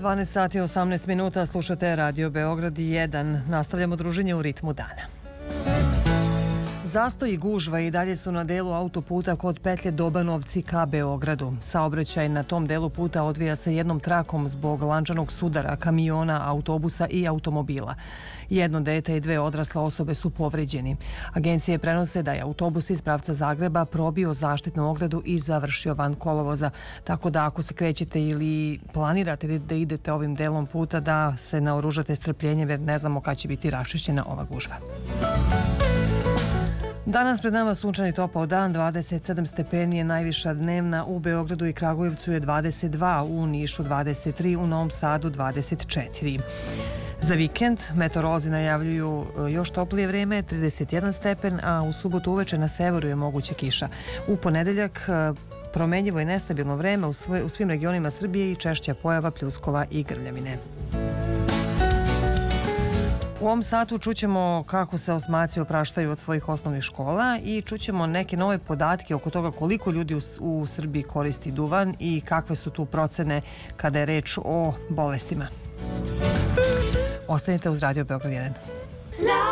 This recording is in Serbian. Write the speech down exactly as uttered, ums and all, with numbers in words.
dvanaest sati i osamnaest minuta, slušate Radio Beograd jedan. Nastavljamo druženje u ritmu dana. Zastoj i gužva i dalje su na delu autoputa kod petlje Dobanovci ka Beogradu. Saobraćaj na tom delu puta odvija se jednom trakom zbog lančanog sudara kamiona, autobusa i automobila. Jedno dete i dve odrasle osobe su povređeni. Agencije prenose da je autobus iz pravca Zagreba probio zaštitnu ogradu i završio van kolovoza. Tako da ako se krećete ili planirate da idete ovim delom puta, da se naoružate strpljenjem jer ne znamo kad će biti raščišćena ova gužva. Danas pred nama sunčan i topao dan, dvadeset sedam stepeni je najviša dnevna, u Beogradu i Kragujevcu je dvadeset dva, u Nišu dvadeset tri, u Novom Sadu dvadeset četiri. Za vikend meteorolozi najavljuju još toplije vreme, trideset jedan stepen, a u subotu uveče na severu je moguće kiša. U ponedeljak promenljivo i nestabilno vreme u svim regionima Srbije i češća pojava pljuskova i grmljavine. U ovom satu čućemo kako se osmaci opraštaju od svojih osnovnih škola i čućemo neke nove podatke oko toga koliko ljudi u, u Srbiji koristi duvan i kakve su tu procene kada je reč o bolestima. Ostanite uz Radio Beograd jedan.